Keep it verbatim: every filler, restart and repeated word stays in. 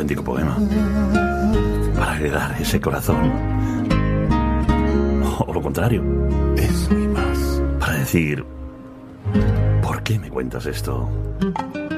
auténtico poema para heredar ese corazón. O lo contrario. Eso y más. Para decir, ¿por qué me cuentas esto?